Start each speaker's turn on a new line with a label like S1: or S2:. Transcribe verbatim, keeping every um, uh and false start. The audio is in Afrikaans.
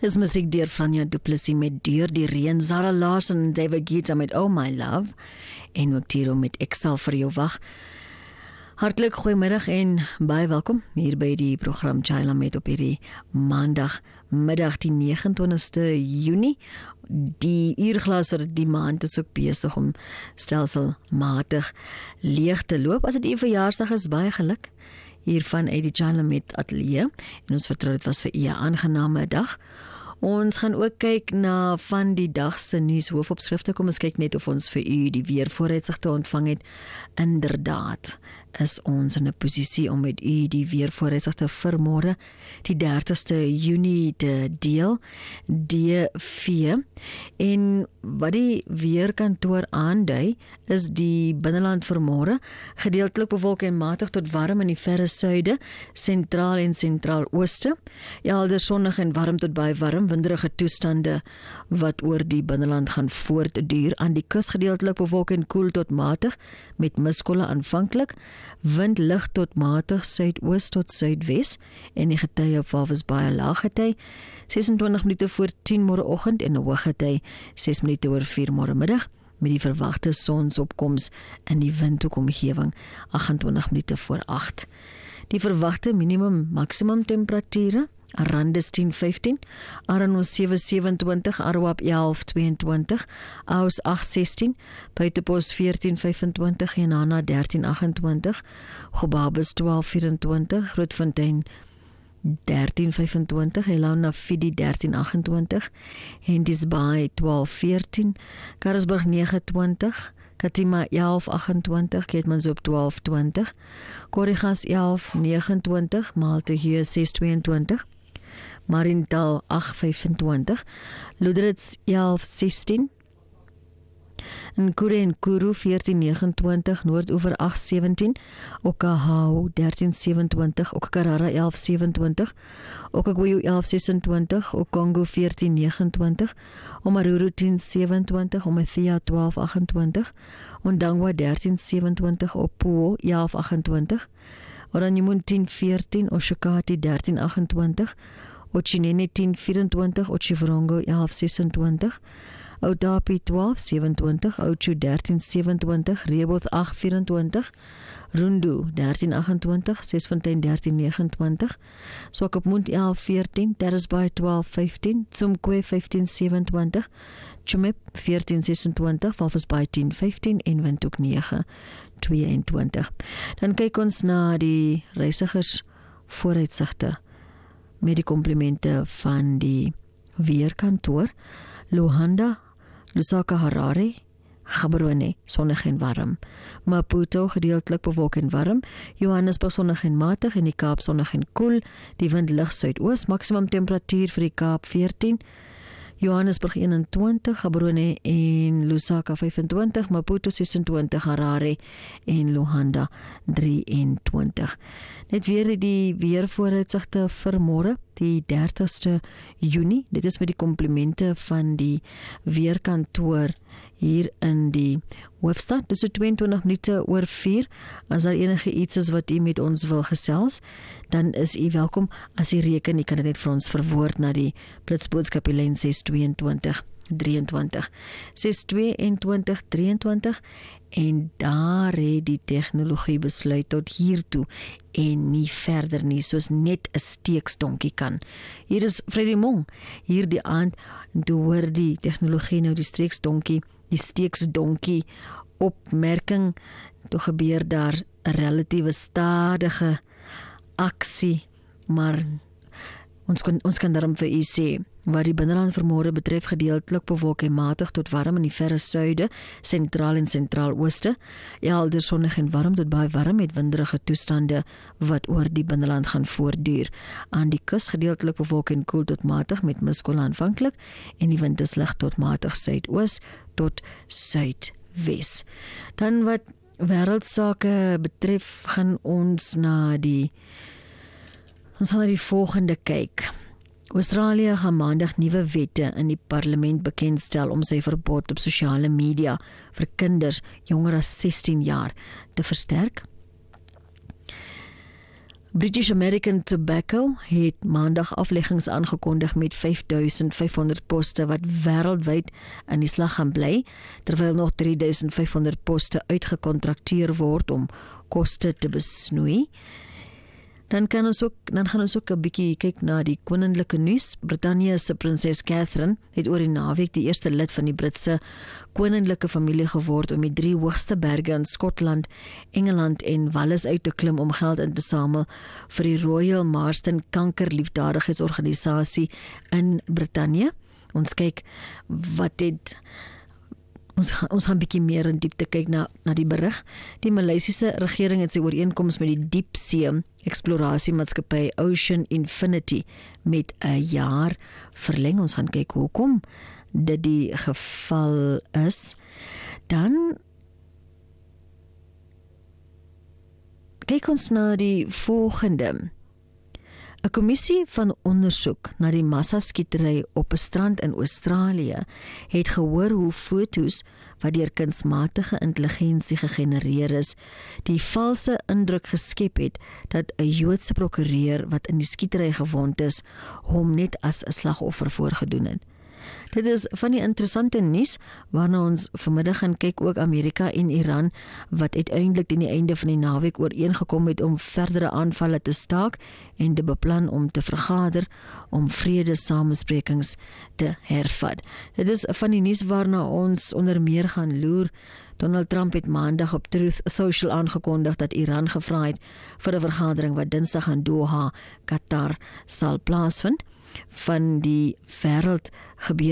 S1: Is musiek deur Franja Du Plessis met Deur die Reën, Zara Larsson en David Guetta met Oh My Love en ook Tiro met Ek sal vir jou wag. Hartlik goeiemiddag en baie welkom hier by die program Chila met op hierdie maandag middag die nege en twintigste Junie. Die uurglas vir die maand is ook besig om stelselmatig leeg te loop. As dit u verjaarsdag is, baie geluk hiervan uit die Chila met ateljee en ons vertrou dit was vir u 'n aangename dag. Ons gaan ook kyk na van die dag se nuus hoofopskrifte. Kom ons kyk net of ons vir u die weer vooruitsigte ontvang het. Inderdaad is ons in 'n posisie om met u die weer vooruitsigte vir môre die dertigste Junie te deel, D V. En wat die weerkantoor aandui is die binneland vir môre gedeeltelik bewolk en matig tot warm in die verre suide, sentraal en sentraal ooste. Ja, elders sonnig en warm tot baie warm, winderige toestande wat oor die binneland gaan voortduur. Aan die kus gedeeltelik bewolk en koel tot matig met miskolle aanvanklik, wind lig tot matig suidoos tot suidwes en die gety op Walvis baie laag gety ses en twintig minute voor tien môreoggend en 'n hoë gety ses minute oor vier môre middag met die verwagte sonsopkoms in die windhoekomgewing agt en twintig minute voor agt. Die verwagte minimum maksimum temperature: Arandis tien vyftien, Aranos sewe sewenentwintig, Aruap elf tweeëntwintig, Aus agt sestien, Buitepos veertien vyfentwintig, Enana dertien agentwintig, Gobabis twaalf vyfentwintig, Grootfontein dertien vyfentwintig, Elana Fidi dertien agentwintig, Henties Bay twaalf veertien, Karasburg nege twintig, Katima elf agentwintig, Keetmanshoop twaalf twintig, Korrigas elf negenentwintig, Maalteheer ses tweeëntwintig, Mariental agt vyfentwintig, Loederitz elf sestien, Nkure en Kuru veertien negenentwintig, Noordoever agt sewentien, Okahau dertien sewenentwintig, Okakarara elf sewentwintig, Okaguyu elf sesentwintig, Okongo veertien negenentwintig, Omaruru tien sewentwintig, Omathia twaalf agentwintig, Ondangwa dertien sewentwintig, Opuo elf agentwintig, Oranjemund tien veertien, Oshakati dertien agentwintig, Ochinene tien vyerentwintig, Otjivarongo elf sesentwintig, Outapi twaalf sewentwintig, Oudtshoorn dertien sewentwintig, Rehoboth agt vyerentwintig, Rundu dertien agentwintig, Sesfontein dertien negenentwintig, Swakopmund elf veertien, Terracebaai twaalf vyftien, Tsumkwe vyftien sewentwintig, Chumep veertien sesentwintig, Walvisbaai tien vyftien en Windhoek nege tweeëntwintig. Dan kyk ons na die reisigers vooruitsigte met die komplimente van die weerkantoor. Luanda, Lusaka, Harare, Gaborone, sonnig en warm. Maputo, gedeeltelik bewolk en warm. Johannesburg, sonnig en matig en die Kaap, sonnig en koel. Die wind lig suidoos, maksimum temperatuur vir die Kaap veertien. Johannesburg eenentwintig, Gaborone en Lusaka vyfentwintig, Maputo sesentwintig, Harare en Luanda drieëntwintig. Net weer die weervooruitsigte vir môre, die dertigste Junie. Dit is met die komplimente van die weerkantoor hier in die hoofstad. Dis so tweeëntwintig minute oor vier. As daar enige iets is wat u met ons wil gesels, dan is u welkom. As u reken, u kan dit net vir ons verwoord na die blitsboodskap die lyn ses tweeëntwintig drieëntwintig. ses tweeëntwintig drieëntwintig en daar het die tegnologie besluit tot hiertoe en nie verder nie, soos net 'n steeksdonkie kan. Hier is Freddy Mong, hier die aand, toe hoor die tegnologie nou die steeksdonkie, die steeksdonkie opmerking, toe gebeur daar 'n relatiewe stadige aksie, maar ons kan, ons kan daarom vir u sê, wat die binneland vir môre betref, gedeeltelik bewolk en matig tot warm in die verre suide, sentraal en sentraal ooste. Ja, elders sonnig en warm tot baie warm met winderige toestande wat oor die binneland gaan voortduur. Aan die kus gedeeltelik bewolk en koel tot matig met miskolle aanvanklik en die wind is lig tot matig suidoos tot suidwes. Dan wat wêreldsake betref, gaan ons na die ons gaan na die volgende kyk. Australië gaan maandag nuwe wette in die parlement bekendstel om sy verbod op sosiale media vir kinders jonger as sestien jaar te versterk. British American Tobacco het maandag afleggings aangekondig met vyf duisend vyf honderd poste wat wêreldwyd in die slag gaan bly, terwyl nog drie duisend vyf honderd poste uitgekontrakteer word om koste te besnoei. Dan kan ons ook, dan gaan ons ook 'n bietjie kyk na die koninklike nuus. Brittanje se prinses Catherine het oor die naweek die eerste lid van die Britse koninklike familie geword om die drie hoogste berge in Skotland, Engeland en Wales uit te klim om geld in te samel vir die Royal Marsden kankerliefdadigheidsorganisasie in Brittanje. Ons kyk wat het Ons gaan, ons gaan bietjie meer in diepte kyk na, na die berig. Die Maleisiese regering het sy ooreenkoms met die diepsee eksplorasiemaatskappy Ocean Infinity met 'n jaar verleng. Ons gaan kyk hoekom dit die geval is. Dan kyk ons na die volgende. 'n Kommissie van ondersoek na die massaskietery op 'n strand in Australië het gehoor hoe foto's wat deur kunsmatige intelligensie gegenereer is, die valse indruk geskep het dat 'n Joodse prokureur wat in die skietery gewond is, hom net as 'n slagoffer voorgedoen het. Dit is van die interessante nuus waarna ons vanmiddag gaan kyk, ook Amerika en Iran wat uiteindelik teen die einde van die naweek ooreengekom het om verdere aanvalle te staak en te beplan om te vergader om vredesamesprekings te hervat. Dit is van die nuus waarna ons onder meer gaan loer. Donald Trump het maandag op Truth Social aangekondig dat Iran gevra het vir 'n vergadering wat Dinsdag in Doha, Qatar sal plaasvind. Van die wêreld gebeur